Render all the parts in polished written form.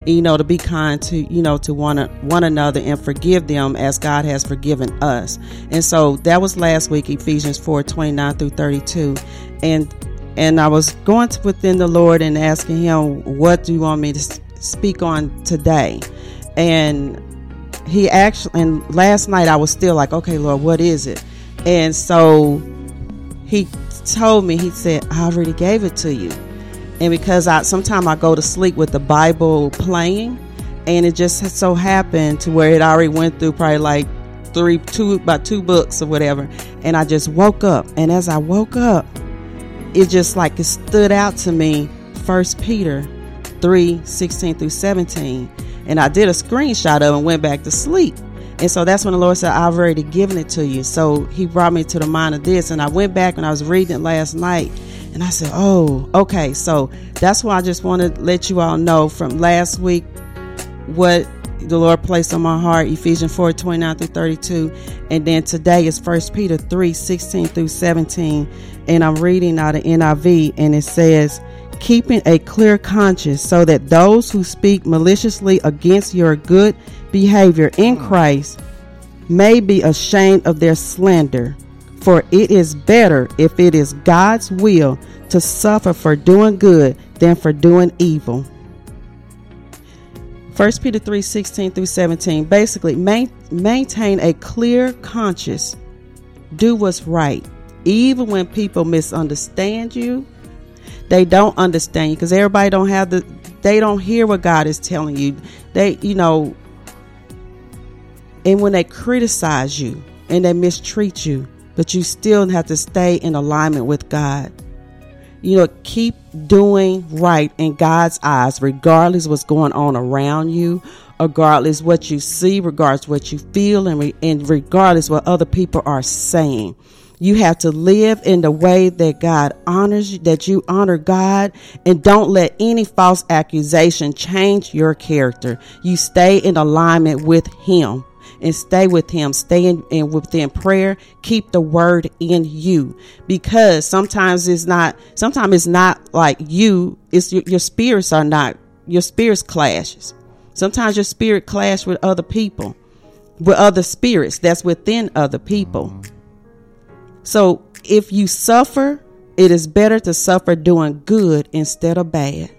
to be kind to one another and forgive them as God has forgiven us. And so that was last week, Ephesians 4:29 through 32. And I was going within the Lord and asking him, what do you want me to speak on today? And and last night I was still like, okay, Lord, what is it? And so he told me, he said, I already gave it to you. And because sometimes I go to sleep with the Bible playing, and it just so happened to where it already went through probably like about two books or whatever. And I just woke up. And as I woke up, it just like it stood out to me, 1 Peter 3:16 through 17. And I did a screenshot of it and went back to sleep. And so that's when the Lord said, I've already given it to you. So he brought me to the mind of this. And I went back and I was reading it last night. And I said, oh, okay. So that's why I just want to let you all know from last week what the Lord placed on my heart, Ephesians 4:29 through 32. And then today is 1 Peter 3:16 through 17. And I'm reading out of NIV, and it says, keeping a clear conscience so that those who speak maliciously against your good behavior in Christ may be ashamed of their slander. For it is better, if it is God's will, to suffer for doing good than for doing evil. 1 Peter 3:16 through 17. Basically, maintain a clear conscience. Do what's right. Even when people misunderstand you, they don't understand you because everybody they don't hear what God is telling you. And when they criticize you and they mistreat you, but you still have to stay in alignment with God. Keep doing right in God's eyes, regardless what's going on around you, regardless what you see, regardless what you feel, and regardless what other people are saying. You have to live in the way that God honors you, that you honor God, and don't let any false accusation change your character. You stay in alignment with Him. And stay with Him, stay in within prayer, keep the word in you, because sometimes it's not like it's your spirits clashes. Sometimes your spirit clash with other people, with other spirits that's within other people. So if you suffer, it is better to suffer doing good instead of bad.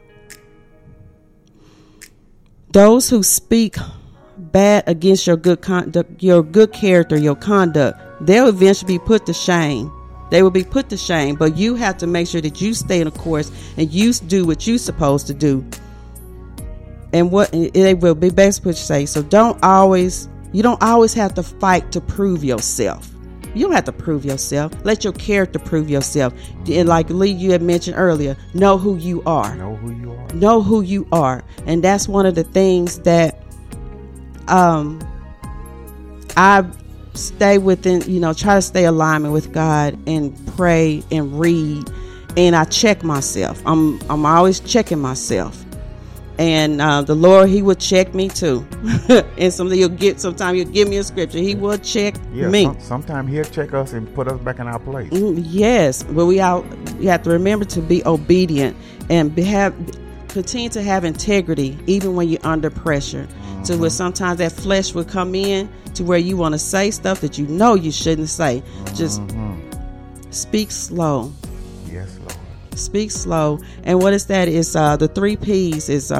Those who speak bad against your good character, your conduct, they'll eventually be put to shame. They will be put to shame, but you have to make sure that you stay in the course and you do what you're supposed to do. And what they will be basically say. So you don't always have to fight to prove yourself. You don't have to prove yourself. Let your character prove yourself. And like Lee, you had mentioned earlier, know who you are. Know who you are. And that's one of the things that I stay within, try to stay alignment with God and pray and read. And I check myself. I'm always checking myself. And the Lord, He will check me too. And sometimes He'll give me a scripture. He will check me. Sometimes He'll check us and put us back in our place. Yes, but we have to remember to be obedient and continue to have integrity even when you're under pressure. So where sometimes that flesh will come in to where you want to say stuff that you shouldn't say. Just speak slow. Yes, Lord. Speak slow. And what is that? Is the 3 P's is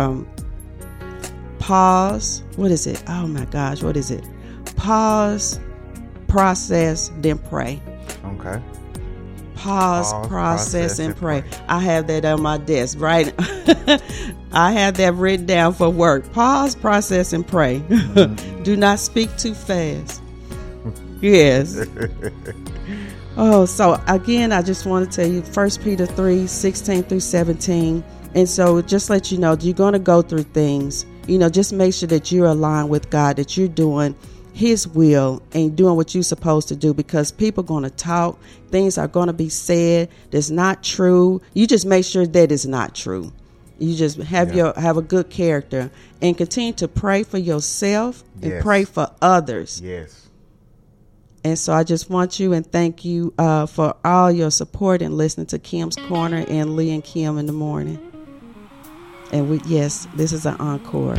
pause. What is it? Oh my gosh, what is it? Pause, process, then pray. Okay. Pause, process, and pray. I have that on my desk, right? I have that written down for work. Pause, process, and pray. Do not speak too fast. Yes. Oh, so again, I just want to tell you 1 Peter 3:16 through 17. And so just let you know, you're going to go through things. Just make sure that you're aligned with God, that you're doing His will and doing what you're supposed to do, because people are going to talk. Things are going to be said that's not true. You just make sure that it's not true. You just have a good character and continue to pray for yourself and pray for others. Yes. And so I just want you and thank you for all your support and listening to Kim's Corner and Lee and Kim in the morning. And this is an encore.